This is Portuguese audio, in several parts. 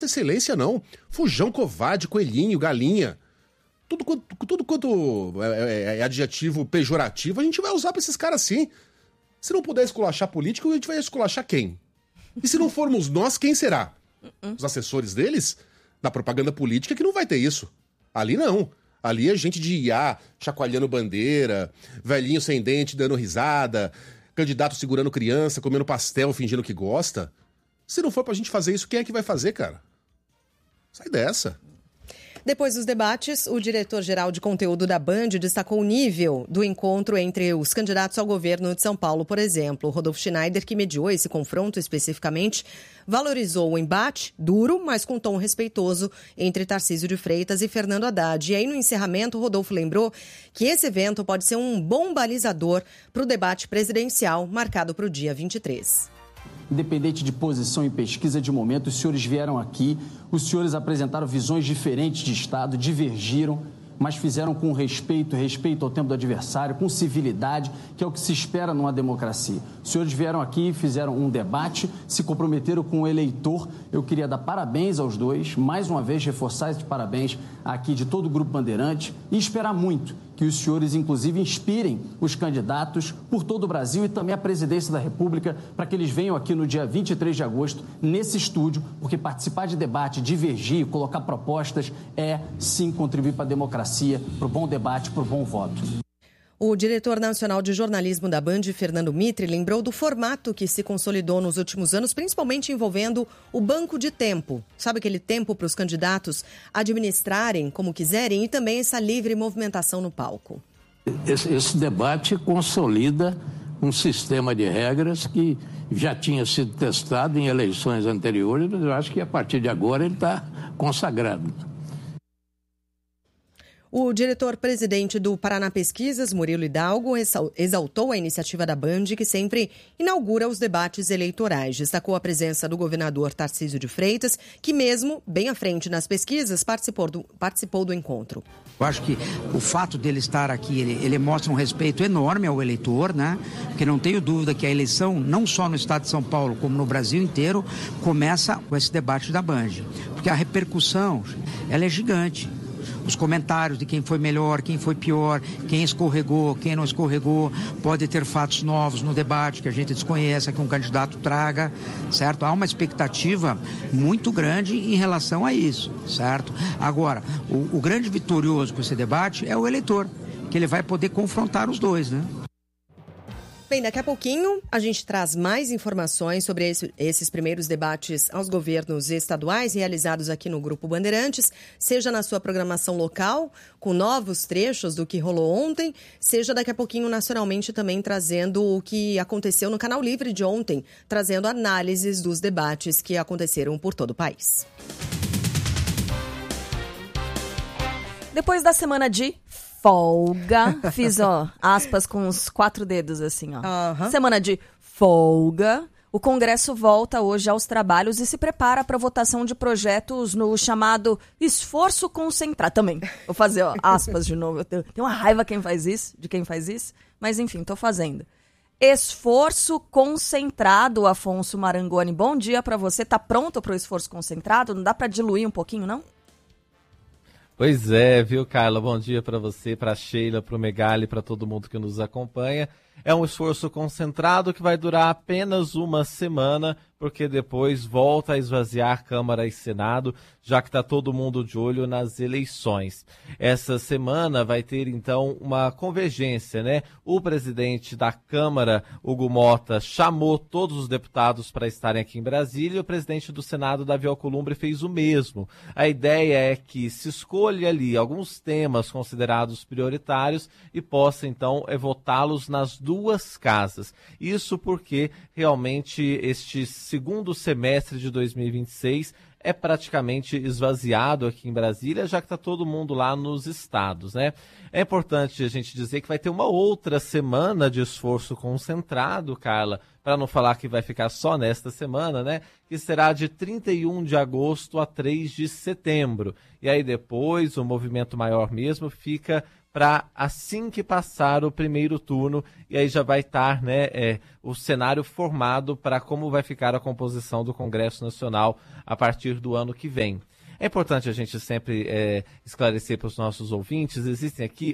Excelência não. Fujão, covarde, coelhinho, galinha. Tudo quanto é adjetivo pejorativo, a gente vai usar pra esses caras sim. Se não puder esculachar político, a gente vai esculachar quem? E se não formos nós, quem será? Os assessores deles? Da propaganda política que não vai ter isso. Ali não. Ali é gente de IA, chacoalhando bandeira, velhinho sem dente dando risada, candidato segurando criança, comendo pastel, fingindo que gosta. Se não for pra gente fazer isso, quem é que vai fazer, cara? Sai dessa. Depois dos debates, o diretor-geral de conteúdo da Band destacou o nível do encontro entre os candidatos ao governo de São Paulo, por exemplo. Rodolfo Schneider, que mediou esse confronto especificamente, valorizou o embate duro, mas com tom respeitoso, entre Tarcísio de Freitas e Fernando Haddad. E aí, no encerramento, Rodolfo lembrou que esse evento pode ser um bom balizador para o debate presidencial marcado para o dia 23. Independente de posição e pesquisa de momento, os senhores vieram aqui, os senhores apresentaram visões diferentes de Estado, divergiram, mas fizeram com respeito ao tempo do adversário, com civilidade, que é o que se espera numa democracia. Os senhores vieram aqui, fizeram um debate, se comprometeram com o eleitor. Eu queria dar parabéns aos dois, mais uma vez reforçar esse parabéns aqui de todo o Grupo Bandeirante e esperar muito que os senhores, inclusive, inspirem os candidatos por todo o Brasil e também a presidência da República para que eles venham aqui no dia 23 de agosto, nesse estúdio, porque participar de debate, divergir, colocar propostas é, sim, contribuir para a democracia, para o bom debate, para o bom voto. O diretor nacional de jornalismo da Band, Fernando Mitre, lembrou do formato que se consolidou nos últimos anos, principalmente envolvendo o banco de tempo. Sabe aquele tempo para os candidatos administrarem como quiserem e também essa livre movimentação no palco. Esse debate consolida um sistema de regras que já tinha sido testado em eleições anteriores, mas eu acho que a partir de agora ele está consagrado. O diretor-presidente do Paraná Pesquisas, Murilo Hidalgo, exaltou a iniciativa da Band, que sempre inaugura os debates eleitorais. Destacou a presença do governador Tarcísio de Freitas, que mesmo bem à frente nas pesquisas, participou do encontro. Eu acho que o fato dele estar aqui, ele mostra um respeito enorme ao eleitor, né? Porque não tenho dúvida que a eleição, não só no estado de São Paulo, como no Brasil inteiro, começa com esse debate da Band. Porque a repercussão, ela é gigante. Os comentários de quem foi melhor, quem foi pior, quem escorregou, quem não escorregou, pode ter fatos novos no debate que a gente desconhece, que um candidato traga, certo? Há uma expectativa muito grande em relação a isso, certo? Agora, o grande vitorioso com esse debate é o eleitor, que ele vai poder confrontar os dois, né? Bem, daqui a pouquinho a gente traz mais informações sobre esses primeiros debates aos governos estaduais realizados aqui no Grupo Bandeirantes, seja na sua programação local, com novos trechos do que rolou ontem, seja daqui a pouquinho nacionalmente também trazendo o que aconteceu no Canal Livre de ontem, trazendo análises dos debates que aconteceram por todo o país. Depois da semana de folga, fiz, aspas com os 4 dedos, assim, Semana de folga. O Congresso volta hoje aos trabalhos e se prepara para a votação de projetos no chamado esforço concentrado. Também, vou fazer, aspas de novo. Eu tenho uma raiva de quem faz isso, mas enfim, tô fazendo. Esforço concentrado, Afonso Marangoni. Bom dia para você. Tá pronto para o esforço concentrado? Não dá para diluir um pouquinho, não? Pois é, viu, Carla? Bom dia para você, para a Sheila, para o Megali, para todo mundo que nos acompanha. É um esforço concentrado que vai durar apenas uma semana, porque depois volta a esvaziar Câmara e Senado, já que está todo mundo de olho nas eleições. Essa semana vai ter, então, uma convergência, né? O presidente da Câmara, Hugo Mota, chamou todos os deputados para estarem aqui em Brasília e o presidente do Senado, Davi Alcolumbre, fez o mesmo. A ideia é que se escolha ali alguns temas considerados prioritários e possa, então, votá-los nas duas casas. Isso porque, realmente, este segundo semestre de 2026 é praticamente esvaziado aqui em Brasília, já que está todo mundo lá nos estados, né? É importante a gente dizer que vai ter uma outra semana de esforço concentrado, Carla, para não falar que vai ficar só nesta semana, né? Que será de 31 de agosto a 3 de setembro. E aí depois o movimento maior mesmo fica para assim que passar o primeiro turno, e aí já vai estar, né, o cenário formado para como vai ficar a composição do Congresso Nacional a partir do ano que vem. É importante a gente sempre esclarecer para os nossos ouvintes, existem aqui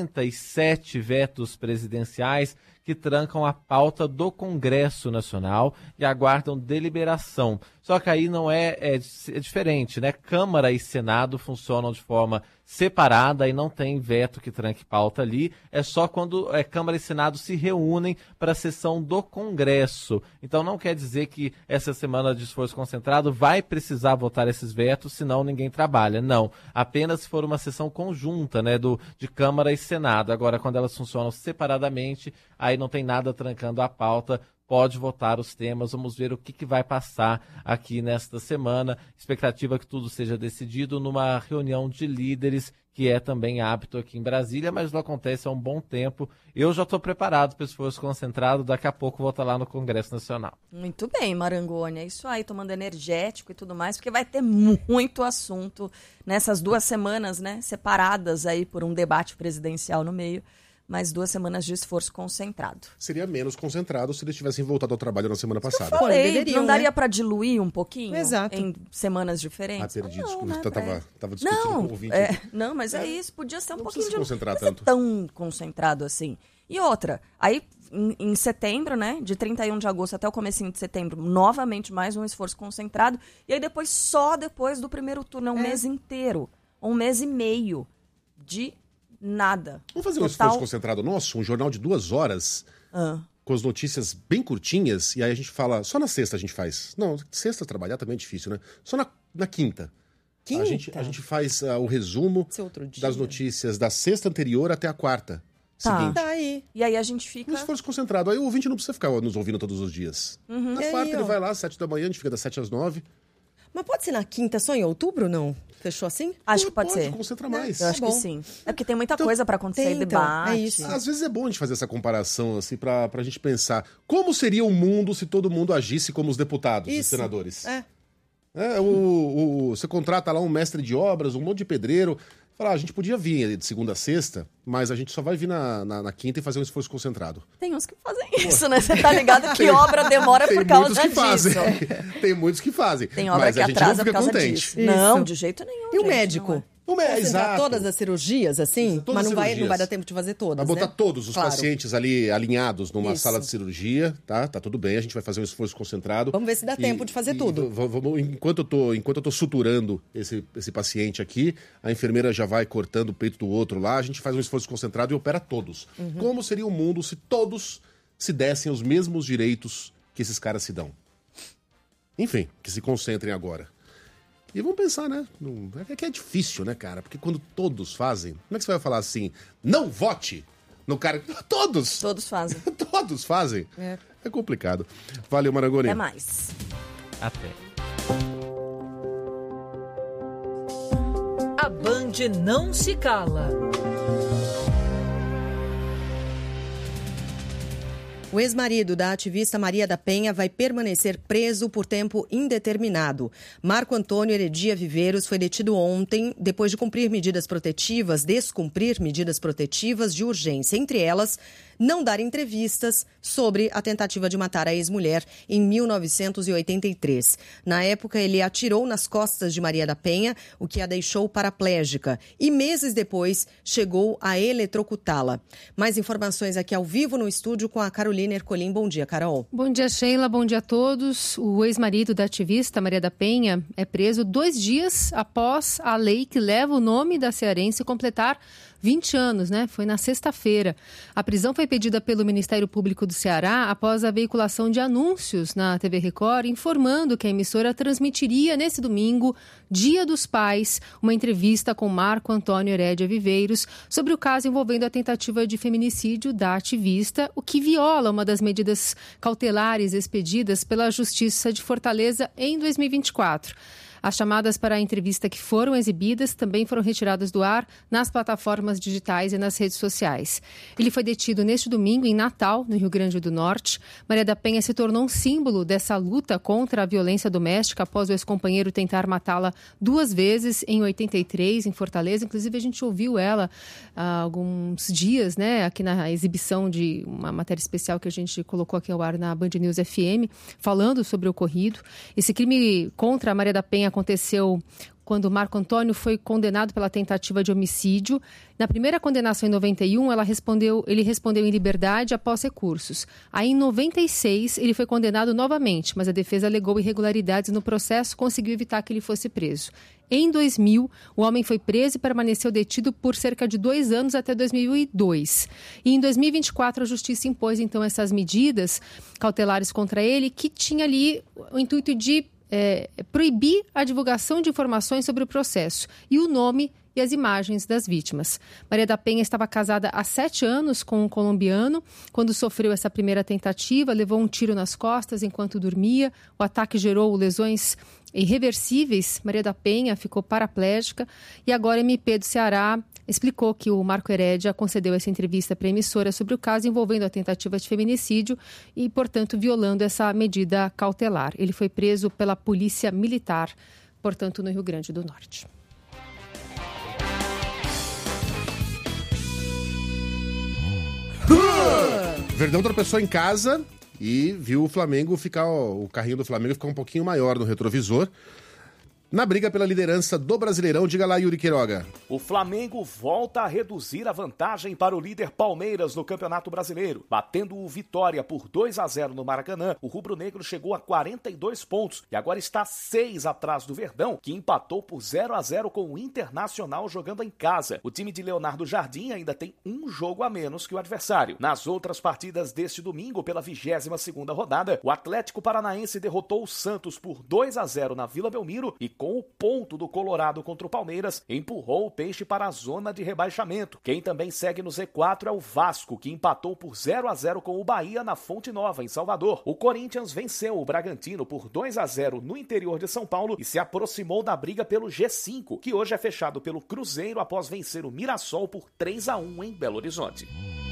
87 vetos presidenciais que trancam a pauta do Congresso Nacional e aguardam deliberação. Só que aí não é diferente, né? Câmara e Senado funcionam de forma separada e não tem veto que tranque pauta ali. É só quando Câmara e Senado se reúnem para a sessão do Congresso. Então não quer dizer que essa semana de esforço concentrado vai precisar votar esses vetos, senão ninguém trabalha. Não, apenas se for uma sessão conjunta, né, de Câmara e Senado. Agora, quando elas funcionam separadamente, aí não tem nada trancando a pauta. Pode votar os temas, vamos ver o que vai passar aqui nesta semana. Expectativa que tudo seja decidido numa reunião de líderes, que é também hábito aqui em Brasília, mas não acontece há um bom tempo. Eu já estou preparado para o esforço concentrado, daqui a pouco vou estar lá no Congresso Nacional. Muito bem, Marangoni, é isso aí, tomando energético e tudo mais, porque vai ter muito assunto nessas 2 semanas, né, separadas aí por um debate presidencial no meio. Mais 2 semanas de esforço concentrado. Seria menos concentrado se eles tivessem voltado ao trabalho na semana passada. Eu falei, não daria para diluir um pouquinho? Exato. Em semanas diferentes? Perdi, desculpa. Né, tava discutindo com o ouvinte. Não, mas é isso. Podia ser um pouquinho de... Não precisa se concentrar tanto. Tão concentrado assim. E outra, aí em setembro, né, de 31 de agosto até o comecinho de setembro, novamente mais um esforço concentrado. E aí depois, só depois do primeiro turno, um mês inteiro. 1 mês e meio de... nada. Vamos fazer um esforço concentrado nosso, um jornal de 2 horas, com as notícias bem curtinhas, e aí a gente fala, só na sexta a gente faz. Não, sexta trabalhar também é difícil, né? Só na quinta. A gente faz o resumo das notícias da sexta anterior até a quarta seguinte. Tá aí. E aí a gente fica... Um esforço concentrado. Aí o ouvinte não precisa ficar nos ouvindo todos os dias. Na quarta ele vai lá, às 7 da manhã, a gente fica das 7 às 9. Mas pode ser na quinta, só em outubro, não? Fechou assim? Acho que pode ser. Concentra mais. Eu acho que sim. É porque tem muita coisa pra acontecer, debate. É isso. Às vezes é bom a gente fazer essa comparação, assim, pra gente pensar como seria o mundo se todo mundo agisse como os deputados e senadores. Você contrata lá um mestre de obras, um monte de pedreiro. Fala, a gente podia vir de segunda a sexta, mas a gente só vai vir na quinta e fazer um esforço concentrado. Tem uns que fazem isso, né? Você tá ligado que obra demora por causa disso. Tem muitos que fazem. Tem obra mas que a gente atrasa não fica por causa contente. disso. Não, de jeito nenhum. E o médico? Exato. Todas as cirurgias, assim, Todas mas não vai cirurgias. dar tempo de fazer todas, Vai botar né? todos os pacientes ali alinhados numa Isso. sala de cirurgia, tá? Tá tudo bem, a gente vai fazer um esforço concentrado. Vamos ver se dá tempo de fazer tudo. Enquanto eu tô suturando esse paciente aqui, a enfermeira já vai cortando o peito do outro lá, a gente faz um esforço concentrado e opera todos. Como seria o mundo se todos se dessem os mesmos direitos que esses caras se dão? Enfim, que se concentrem agora. E vamos pensar, né? É que é difícil, né, cara? Porque quando todos fazem, como é que você vai falar assim? Não vote no cara... Todos! Todos fazem. Todos fazem. É complicado. Valeu, Marangoni. Até mais. Até. A Band não se cala. O ex-marido da ativista Maria da Penha vai permanecer preso por tempo indeterminado. Marco Antônio Heredia Viveiros foi detido ontem depois de descumprir medidas protetivas de urgência, entre elas não dar entrevistas sobre a tentativa de matar a ex-mulher em 1983. Na época, ele atirou nas costas de Maria da Penha, o que a deixou paraplégica, e meses depois chegou a eletrocutá-la. Mais informações aqui ao vivo no estúdio com a Carolina Ercolim. Bom dia, Carol. Bom dia, Sheila. Bom dia a todos. O ex-marido da ativista Maria da Penha é preso 2 dias após a lei que leva o nome da cearense completar 20 anos, né? Foi na sexta-feira. A prisão foi pedida pelo Ministério Público do Ceará após a veiculação de anúncios na TV Record informando que a emissora transmitiria nesse domingo, Dia dos Pais, uma entrevista com Marco Antônio Heredia Viveiros sobre o caso envolvendo a tentativa de feminicídio da ativista, o que viola uma das medidas cautelares expedidas pela Justiça de Fortaleza em 2024. As chamadas para a entrevista que foram exibidas também foram retiradas do ar nas plataformas digitais e nas redes sociais. Ele foi detido neste domingo em Natal, no Rio Grande do Norte. Maria da Penha se tornou um símbolo dessa luta contra a violência doméstica após o ex-companheiro tentar matá-la 2 vezes em 83, em Fortaleza. Inclusive, a gente ouviu ela há alguns dias, né, aqui na exibição de uma matéria especial que a gente colocou aqui ao ar na Band News FM, falando sobre o ocorrido. Esse crime contra a Maria da Penha aconteceu quando o Marco Antônio foi condenado pela tentativa de homicídio. Na primeira condenação, em 91, ele respondeu em liberdade após recursos. Aí, em 96, ele foi condenado novamente, mas a defesa alegou irregularidades no processo e conseguiu evitar que ele fosse preso. Em 2000, o homem foi preso e permaneceu detido por cerca de 2 anos até 2002. E em 2024, a Justiça impôs, então, essas medidas cautelares contra ele, que tinha ali o intuito de proibir a divulgação de informações sobre o processo e o nome e as imagens das vítimas. Maria da Penha estava casada há 7 anos com um colombiano. Quando sofreu essa primeira tentativa, levou um tiro nas costas enquanto dormia. O ataque gerou lesões irreversíveis. Maria da Penha ficou paraplégica e agora a MP do Ceará explicou que o Marco Herédia concedeu essa entrevista para a emissora sobre o caso envolvendo a tentativa de feminicídio e, portanto, violando essa medida cautelar. Ele foi preso pela Polícia Militar, portanto, no Rio Grande do Norte. Verdão tropeçou em casa e viu o Flamengo o carrinho do Flamengo ficar um pouquinho maior no retrovisor. Na briga pela liderança do Brasileirão, diga lá, Yuri Queiroga. O Flamengo volta a reduzir a vantagem para o líder Palmeiras no Campeonato Brasileiro. Batendo o Vitória por 2-0 no Maracanã, o rubro-negro chegou a 42 pontos e agora está 6 atrás do Verdão, que empatou por 0-0 com o Internacional jogando em casa. O time de Leonardo Jardim ainda tem um jogo a menos que o adversário. Nas outras partidas deste domingo, pela 22ª rodada, o Atlético Paranaense derrotou o Santos por 2-0 na Vila Belmiro e com o ponto do Colorado contra o Palmeiras, empurrou o Peixe para a zona de rebaixamento. Quem também segue no Z4 é o Vasco, que empatou por 0-0 com o Bahia na Fonte Nova, em Salvador. O Corinthians venceu o Bragantino por 2-0 no interior de São Paulo e se aproximou da briga pelo G5, que hoje é fechado pelo Cruzeiro após vencer o Mirassol por 3-1 em Belo Horizonte.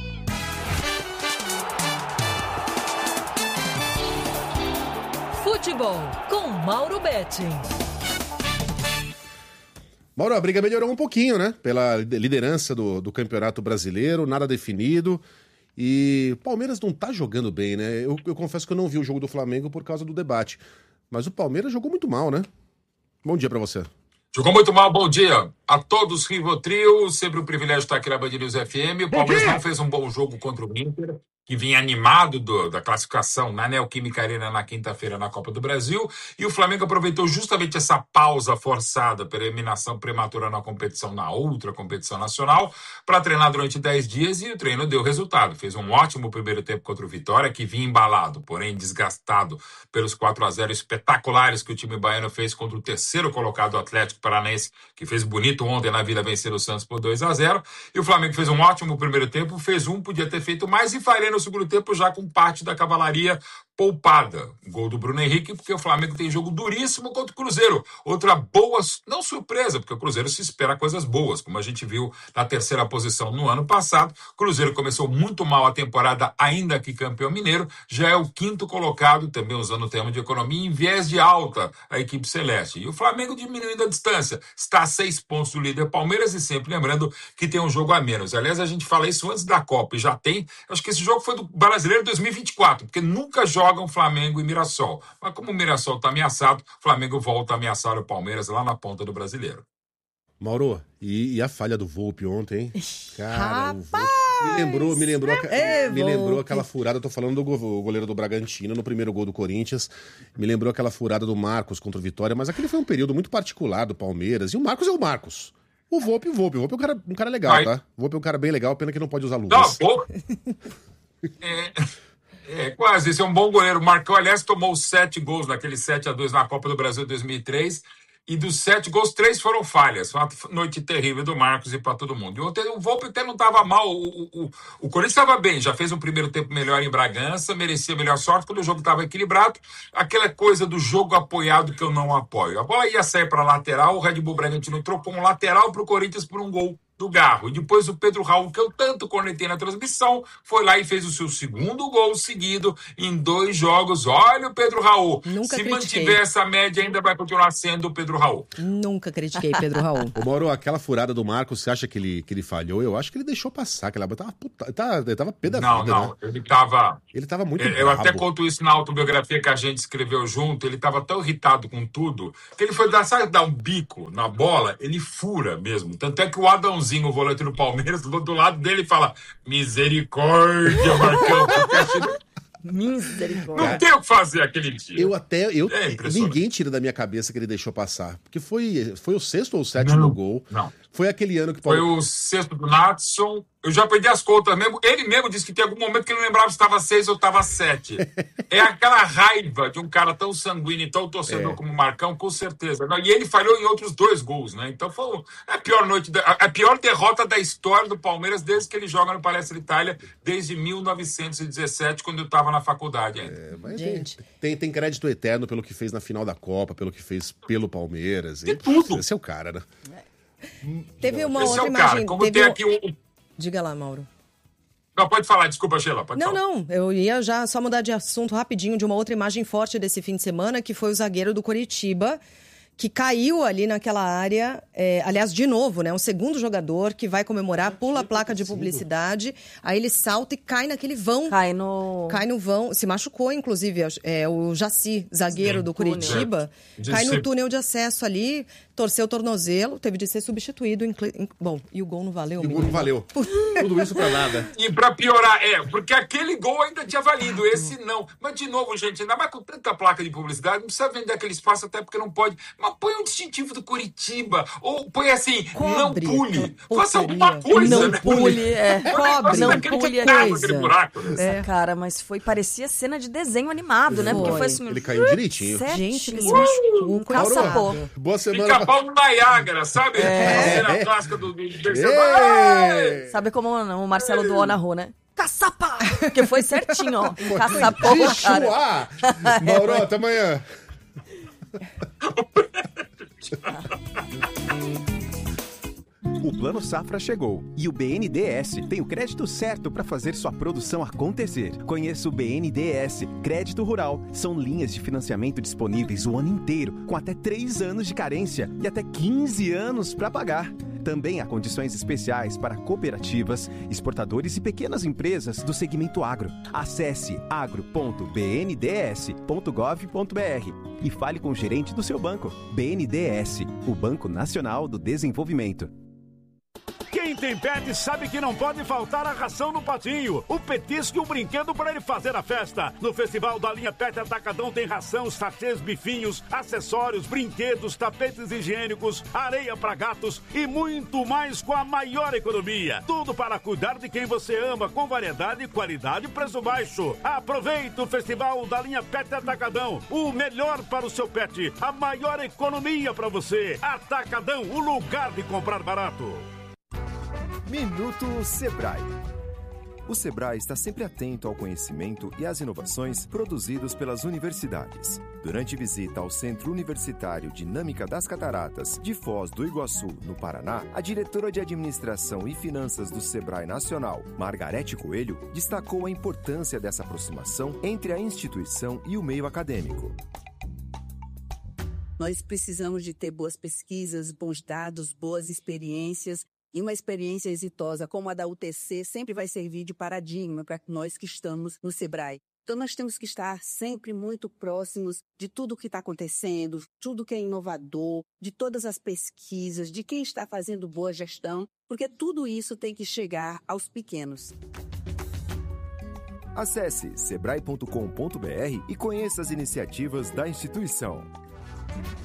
Futebol com Mauro Betting. Mauro, a briga melhorou um pouquinho, né? Pela liderança do Campeonato Brasileiro, nada definido. E o Palmeiras não tá jogando bem, né? Eu confesso que eu não vi o jogo do Flamengo por causa do debate. Mas o Palmeiras jogou muito mal, né? Bom dia pra você. Jogou muito mal, bom dia a todos, Rivotril. Sempre um privilégio estar aqui na Band News FM. O Palmeiras não fez um bom jogo contra o Inter, que vinha animado da classificação na Neoquímica Arena na quinta-feira na Copa do Brasil, e o Flamengo aproveitou justamente essa pausa forçada pela eliminação prematura na outra competição nacional para treinar durante 10 dias, e o treino deu resultado. Fez um ótimo primeiro tempo contra o Vitória, que vinha embalado, porém desgastado pelos 4-0 espetaculares que o time baiano fez contra o terceiro colocado Atlético Paranaense, que fez bonito ontem na Vila vencer o Santos por 2-0, e o Flamengo fez um ótimo primeiro tempo, podia ter feito mais, e faria no segundo tempo já com parte da cavalaria poupada. Gol do Bruno Henrique, porque o Flamengo tem jogo duríssimo contra o Cruzeiro. Outra boa, não surpresa, porque o Cruzeiro se espera coisas boas, como a gente viu na terceira posição no ano passado. O Cruzeiro começou muito mal a temporada, ainda que campeão mineiro, já é o 5º colocado, também usando o termo de economia, em viés de alta a equipe celeste. E o Flamengo diminuindo a distância, está a 6 pontos do líder Palmeiras, e sempre lembrando que tem um jogo a menos. Aliás, a gente fala isso antes da Copa, e já tem, acho que esse jogo foi do Brasileiro 2024, porque nunca jogam Flamengo e Mirassol. Mas como o Mirassol está ameaçado, o Flamengo volta a ameaçar o Palmeiras lá na ponta do Brasileiro. Mauro, e a falha do Volpi ontem, hein? Cara, o Volpi me lembrou aquela furada, eu tô falando do goleiro do Bragantino no primeiro gol do Corinthians, me lembrou aquela furada do Marcos contra o Vitória, mas aquele foi um período muito particular do Palmeiras, e o Marcos é o Marcos. O Volpi é um cara legal, tá? O Volpi é um cara bem legal, pena que não pode usar luvas. Quase, esse é um bom goleiro. O Marcão, aliás, tomou 7 gols naquele 7-2 na Copa do Brasil 2003. E dos 7 gols, 3 foram falhas. Foi uma noite terrível do Marcos e para todo mundo. E ontem o Volpi até não estava mal. O Corinthians estava bem, já fez um primeiro tempo melhor em Bragança, merecia melhor sorte quando o jogo estava equilibrado. Aquela coisa do jogo apoiado que eu não apoio. A bola ia sair para a lateral, o Red Bull Bragantino trocou um lateral para o Corinthians por um gol do Garro. E depois o Pedro Raul, que eu tanto cornetei na transmissão, foi lá e fez o seu segundo gol seguido em 2 jogos. Olha o Pedro Raul. Nunca Se critiquei. mantiver essa média, ainda vai continuar sendo o Pedro Raul. Nunca critiquei Pedro Raul. Ô, Mauro, aquela furada do Marcos, você acha que ele falhou? Eu acho que ele deixou passar. Aquela ele tava pé da vida, Não, né? Ele tava muito Eu brabo. até conto isso na autobiografia que a gente escreveu junto. Ele estava tão irritado com tudo que ele foi dar um bico na bola, ele fura mesmo. Tanto é que o Adãozinho, o volante do Palmeiras, do lado dele fala: misericórdia, Marcão. Misericórdia. Não tem o que fazer aquele dia. Ninguém tira da minha cabeça que ele deixou passar. Porque foi o 6º ou o 7º gol. Não. Foi aquele ano que... Foi o 6º do Natson. Eu já perdi as contas mesmo. Ele mesmo disse que tem algum momento que ele não lembrava se estava 6 ou estava 7. É aquela raiva de um cara tão sanguíneo, tão torcedor como o Marcão, com certeza. E ele falhou em outros 2 gols, né? Então foi a pior derrota da história do Palmeiras desde que ele joga no Palestra Itália, desde 1917, quando eu estava na faculdade ainda. Mas tem crédito eterno pelo que fez na final da Copa, pelo que fez pelo Palmeiras. Tudo. Esse é o cara, né? Teve uma Esse outra é o cara. imagem. Como tem aqui Diga lá, Mauro. Não, pode falar, desculpa, Sheila. Não, eu ia já só mudar de assunto rapidinho de uma outra imagem forte desse fim de semana, que foi o zagueiro do Coritiba, que caiu ali naquela área, aliás, de novo, né? Um segundo jogador que vai comemorar, pula a placa de publicidade, aí ele salta e cai naquele vão. Cai no vão, se machucou, inclusive, o Jaci, zagueiro do Curitiba, cai no túnel de acesso ali, torceu o tornozelo, teve de ser substituído. Bom, e o gol não valeu? O gol não valeu. Tudo isso pra nada. E pra piorar, porque aquele gol ainda tinha valido, esse não. Mas, de novo, gente, ainda mais com tanta placa de publicidade, não precisa vender aquele espaço até porque não pode. Mas põe um distintivo do Curitiba, ou põe assim, Cobre, não pule. Faça alguma coisa, não né? Pule, Cobre, não pule a aquele buraco. Nossa, cara, mas parecia cena de desenho animado, né? Porque foi assim... Ele caiu direitinho. Gente, ele se machucou. Caçapô. Boa semana. Pica-pau no Niágara, sabe? A cena clássica do Sabe como o Marcelo doou na rua, né? Caçapa! Porque foi certinho, ó. Caçapô, cara. Mauro, até amanhã. O Plano Safra chegou e o BNDES tem o crédito certo para fazer sua produção acontecer. Conheça o BNDES Crédito Rural. São linhas de financiamento disponíveis o ano inteiro, com até 3 anos de carência e até 15 anos para pagar. Também há condições especiais para cooperativas, exportadores e pequenas empresas do segmento agro. Acesse agro.bnds.gov.br e fale com o gerente do seu banco. BNDES, o Banco Nacional do Desenvolvimento. Quem tem pet sabe que não pode faltar a ração no patinho, o petisco e o brinquedo para ele fazer a festa. No Festival da Linha Pet Atacadão tem ração, sachês, bifinhos, acessórios, brinquedos, tapetes higiênicos, areia para gatos e muito mais com a maior economia. Tudo para cuidar de quem você ama, com variedade, qualidade e preço baixo. Aproveite o Festival da Linha Pet Atacadão, o melhor para o seu pet, a maior economia para você. Atacadão, o lugar de comprar barato. Minuto Sebrae. O Sebrae está sempre atento ao conhecimento e às inovações produzidos pelas universidades. Durante visita ao Centro Universitário Dinâmica das Cataratas, de Foz do Iguaçu, no Paraná, a diretora de Administração e Finanças do Sebrae Nacional, Margarete Coelho, destacou a importância dessa aproximação entre a instituição e o meio acadêmico. Nós precisamos de ter boas pesquisas, bons dados, boas experiências. E uma experiência exitosa como a da UTC sempre vai servir de paradigma para nós que estamos no Sebrae. Então, nós temos que estar sempre muito próximos de tudo o que está acontecendo, tudo que é inovador, de todas as pesquisas, de quem está fazendo boa gestão, porque tudo isso tem que chegar aos pequenos. Acesse sebrae.com.br e conheça as iniciativas da instituição.